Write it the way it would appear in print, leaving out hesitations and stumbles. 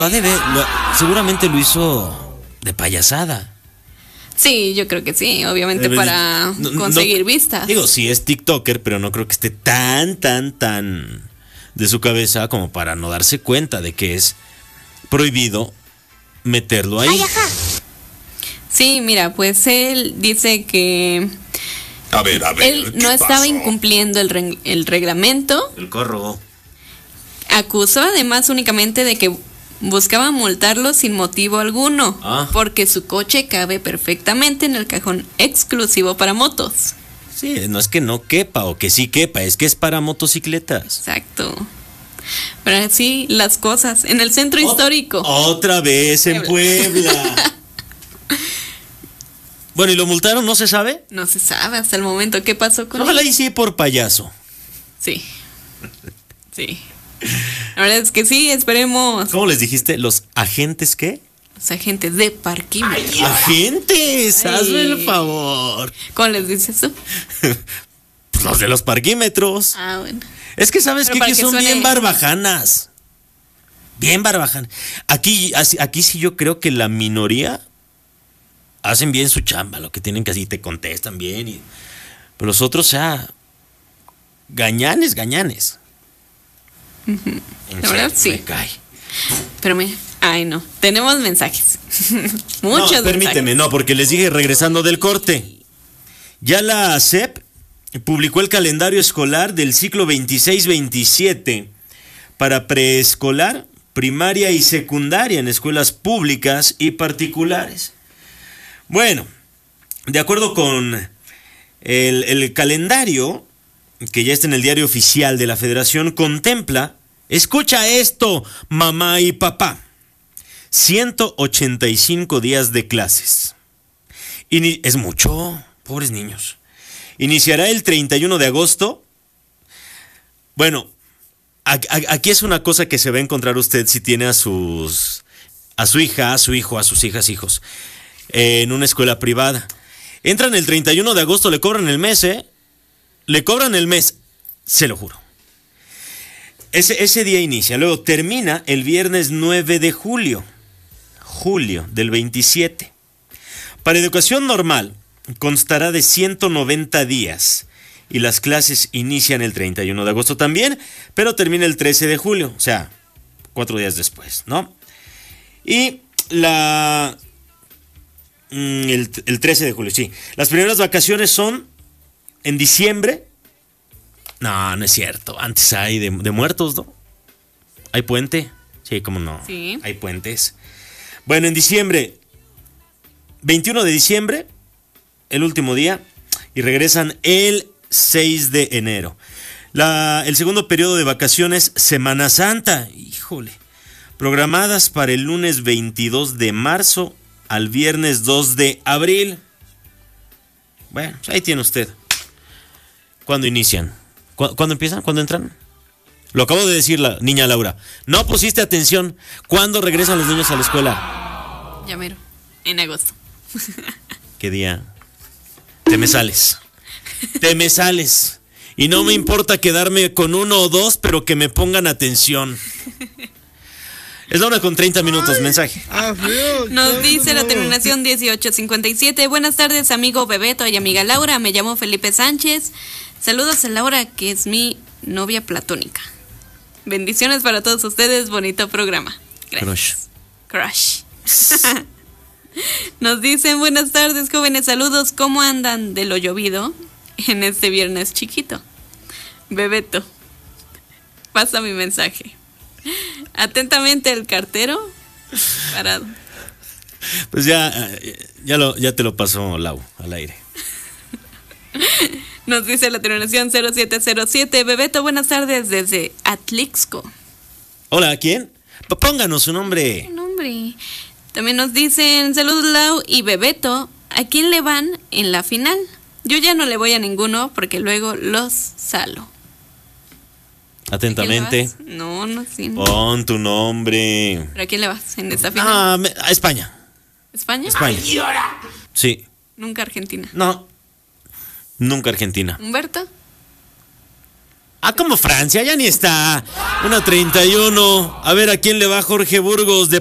Seguramente lo hizo de payasada. Sí, yo creo que sí, obviamente para conseguir vistas. Digo, sí es TikToker, pero no creo que esté tan de su cabeza como para no darse cuenta de que es prohibido meterlo ahí. Ay, ajá. Sí, mira, pues él dice que A ver, él no estaba incumpliendo el reglamento. El corro. Acusó además únicamente de que buscaba multarlo sin motivo alguno, porque su coche cabe perfectamente en el cajón exclusivo para motos. Sí, no es que no quepa o que sí quepa, es que es para motocicletas. Exacto. Pero así las cosas, en el centro histórico. Otra vez en Puebla. Bueno, ¿y lo multaron? ¿No se sabe? No se sabe hasta el momento qué pasó con él. Ojalá y sí por payaso. Sí. Sí. La verdad es que sí, esperemos. ¿Cómo les dijiste? ¿Los agentes qué? Los agentes de parquímetros. ¡Agentes! Hazme el favor. ¿Cómo les dices eso? Pues los de los parquímetros. Ah, bueno. Es que sabes que son suene... bien barbajanas. Bien barbajanas. Aquí sí yo creo que la minoría hacen bien su chamba, lo que tienen que hacer, te contestan bien. Pero los otros, o sea, gañanes. La verdad, sí. Me cae. Pero ay no, tenemos mensajes. Muchos mensajes. Permíteme, no, porque les dije regresando del corte. Ya la SEP publicó el calendario escolar del ciclo 26-27 para preescolar, primaria y secundaria en escuelas públicas y particulares. Bueno, de acuerdo con el calendario que ya está en el diario oficial de la Federación, contempla, escucha esto, mamá y papá, 185 días de clases. Es mucho, pobres niños. Iniciará el 31 de agosto. Bueno, aquí es una cosa que se va a encontrar usted si tiene a su hija, a su hijo, a sus hijos en una escuela privada. Entran el 31 de agosto, le cobran el mes, Le cobran el mes, se lo juro. Ese día inicia, luego termina el viernes 9 de julio del 27. Para educación normal constará de 190 días y las clases inician el 31 de agosto también, pero termina el 13 de julio, o sea, 4 días después, ¿no? Y el 13 de julio, sí. Las primeras vacaciones son en diciembre. No es cierto. Antes hay de muertos, ¿no? ¿Hay puente? Sí, cómo no. Sí. Hay puentes. Bueno, en diciembre, 21 de diciembre, el último día, y regresan el 6 de enero. El segundo periodo de vacaciones, Semana Santa, híjole, programadas para el lunes 22 de marzo al viernes 2 de abril. Bueno, ahí tiene usted. ¿Cuándo inician? ¿Cuándo empiezan? ¿Cuándo entran? Lo acabo de decir la niña Laura. No pusiste atención. ¿Cuándo regresan los niños a la escuela? Ya mero, en agosto. ¿Qué día? Te me sales. Y no me importa quedarme con 1 o 2, pero que me pongan atención. Es la 1:30, mensaje. Nos dice la terminación 1857. Buenas tardes, amigo Bebeto y amiga Laura. Me llamo Felipe Sánchez. Saludos a Laura, que es mi novia platónica. Bendiciones para todos ustedes. Bonito programa. Gracias. Crush. Nos dicen, buenas tardes, jóvenes. Saludos. ¿Cómo andan de lo llovido en este viernes chiquito? Bebeto, pasa mi mensaje. Atentamente el cartero parado. Pues ya te lo pasó Lau al aire. Nos dice la terminación 0707. Bebeto, buenas tardes desde Atlixco. Hola, ¿quién? Pónganos su nombre. ¿Qué nombre? También nos dicen, saludos Lau y Bebeto. ¿A quién le van en la final? Yo ya no le voy a ninguno porque luego los salo. Atentamente. No, sí. Pon tu nombre. ¿Pero a quién le vas en esta final? A España. ¿España? España. Sí. Nunca Argentina. No. Nunca Argentina. ¿Humberto? Ah, como Francia, ya ni está. 1:31. A ver a quién le va Jorge Burgos de